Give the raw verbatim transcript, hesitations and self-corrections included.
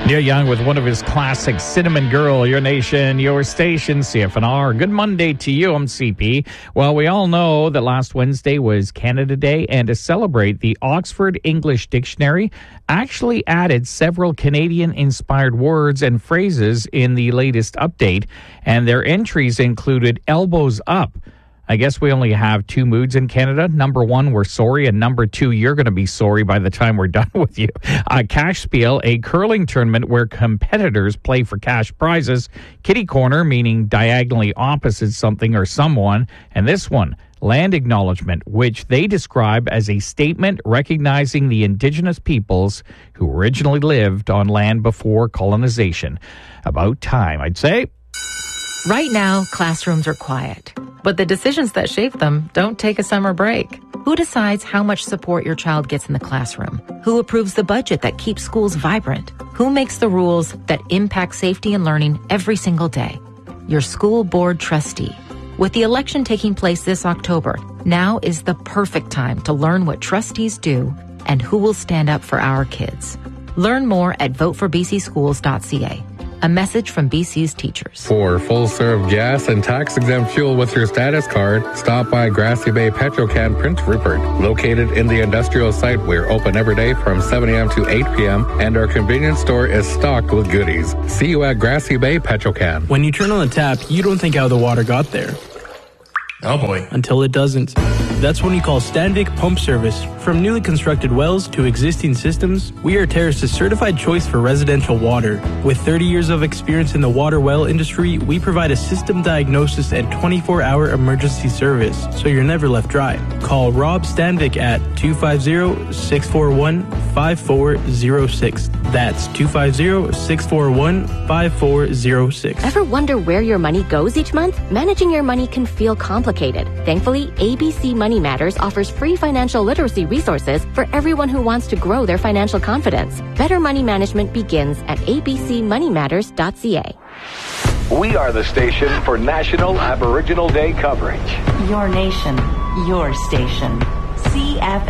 Neil Young with one of his classics, Cinnamon Girl, Your Nation, Your Station, C F N R. Good Monday to you, I'm C P. Well, we all know that last Wednesday was Canada Day, and to celebrate, the Oxford English Dictionary actually added several Canadian-inspired words and phrases in the latest update, and their entries included elbows up. I guess we only have two moods in Canada. Number one, we're sorry, and number two, you're going to be sorry by the time we're done with you. Uh, cash Spiel, a curling tournament where competitors play for cash prizes. Kitty Corner, meaning diagonally opposite something or someone. And this one, Land Acknowledgement, which they describe as a statement recognizing the Indigenous peoples who originally lived on land before colonization. About time, I'd say. Right now, classrooms are quiet, but the decisions that shape them don't take a summer break. Who decides how much support your child gets in the classroom? Who approves the budget that keeps schools vibrant? Who makes the rules that impact safety and learning every single day? Your school board trustee. With the election taking place this October, now is the perfect time to learn what trustees do and who will stand up for our kids. Learn more at vote for b c schools dot c a. A message from B C's teachers. For full-serve gas and tax-exempt fuel with your status card, stop by Grassy Bay Petrocan Prince Rupert. Located in the industrial site, we're open every day from seven a.m. to eight p.m., and our convenience store is stocked with goodies. See you at Grassy Bay Petrocan. When you turn on the tap, you don't think how the water got there. Oh boy. Until it doesn't. That's when you call Standvik Pump Service. From newly constructed wells to existing systems, we are Terrace's certified choice for residential water. With thirty years of experience in the water well industry, we provide a system diagnosis and twenty-four hour emergency service, so you're never left dry. Call Rob Standvik at two five zero, six four one, five four zero six. That's two five zero, six four one, five four zero six. Ever wonder where your money goes each month? Managing your money can feel complicated. Thankfully, A B C Money Matters offers free financial literacy resources for everyone who wants to grow their financial confidence. Better money management begins at a b c money matters dot c a. We are the station for National Aboriginal Day coverage. Your nation, your station. C F